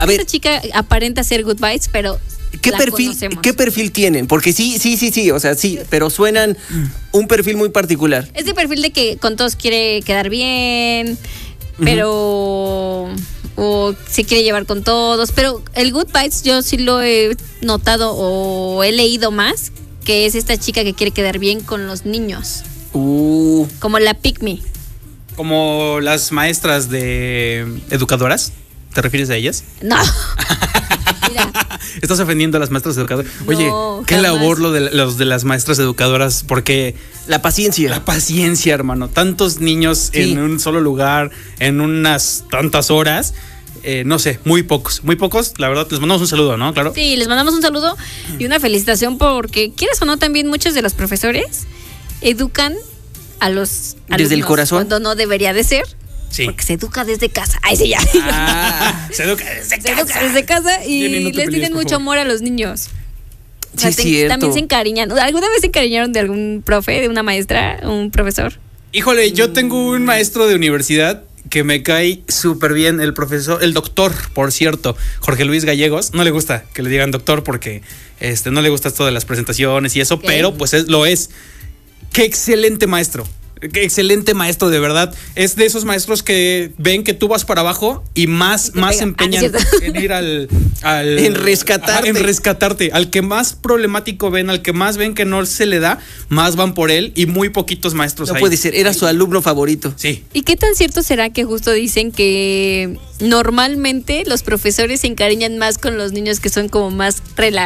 A ver, esta chica aparenta ser Good Vibes, pero ¿Qué perfil tienen? Porque sí, o sea, sí, pero suenan un perfil muy particular. Ese perfil de que con todos quiere quedar bien, pero o se quiere llevar con todos, pero el Good Vibes yo sí lo he notado o he leído más, que es esta chica que quiere quedar bien con los niños. Como la Pick Me. Como las maestras de educadoras. ¿Te refieres a ellas? No. Mira. Estás ofendiendo a las maestras educadoras. Oye, No, qué jamás. labor los de las maestras educadoras, porque La paciencia. la paciencia, hermano. Tantos niños Sí. en un solo lugar, en unas tantas horas. No sé, muy pocos. La verdad, les mandamos un saludo, ¿no? Claro. Sí, les mandamos un saludo y una felicitación porque, quieres o no, también muchos de los profesores educan a los alumnos Desde el corazón. cuando no debería de ser. Sí. Porque se educa desde casa. Ay, sí, ya. Se educa desde Se educa desde casa y Jenny, no te les pelees, tienen por mucho favor. amor a los niños. O sea, Sí, es cierto. también se encariñan. ¿Alguna vez se encariñaron de algún profe, de una maestra, un profesor? Híjole, yo tengo un maestro de universidad que me cae súper bien, el profesor, el doctor, por cierto, Jorge Luis Gallegos. No le gusta que le digan doctor porque no le gusta esto de las presentaciones y eso, Ok. pero pues lo es. Qué excelente maestro. Qué excelente maestro, de verdad. Es de esos maestros que ven que tú vas para abajo y más pega. empeñan ¿Es cierto? en ir En rescatarte. Ajá, en rescatarte. Al que más problemático ven, al que más ven que no se le da, más van por él y muy poquitos maestros No hay. puede ser, era su alumno favorito. Sí. ¿Y qué tan cierto será que justo dicen que normalmente los profesores se encariñan más con los niños que son como más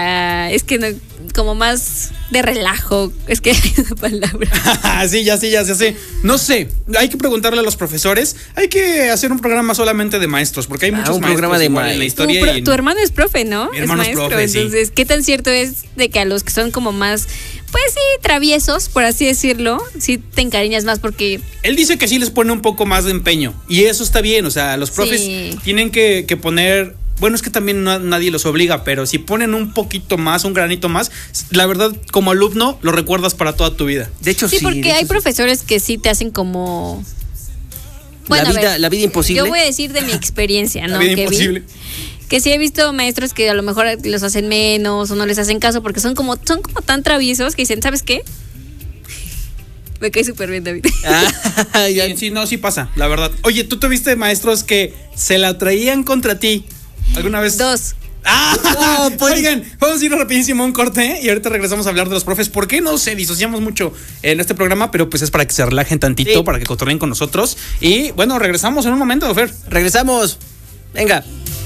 como más de relajo? Es que hay una palabra. Sí, ya sé. No sé, hay que preguntarle a los profesores. Hay que hacer un programa solamente de maestros, porque hay muchos un maestros programa de igual en la maestros. historia. Tu hermano es profe, ¿no? Mi hermano es maestro. profe, sí. Entonces, ¿qué tan cierto es de que a los que son como más, pues sí, traviesos, por así decirlo, sí te encariñas más porque Él dice que sí les pone un poco más de empeño y eso está bien, o sea, los profes Sí. tienen que poner, bueno, es que también nadie los obliga, pero si ponen un poquito más, un granito más, la verdad, como alumno, lo recuerdas para toda tu vida. De hecho, sí. sí, porque de hay hecho, sí. profesores que sí te hacen como... Bueno, a ver, la vida imposible. yo voy a decir de mi experiencia, ¿no? La vida que vi, imposible. que sí he visto maestros que a lo mejor los hacen menos o no les hacen caso porque son como tan traviesos que dicen, ¿sabes qué? Me cae súper bien, David. Ya. Sí, no, sí pasa, la verdad. Oye, ¿tú tuviste maestros que se la traían contra ti alguna vez? 2. ¡Ah! Oigan, vamos a ir rapidísimo a un corte y ahorita regresamos a hablar de los profes. ¿Por qué no se disociamos mucho en este programa? Pero pues es para que se relajen tantito, Sí. para que cotorreen con nosotros. Y bueno, regresamos en un momento, Fer. Regresamos. Venga.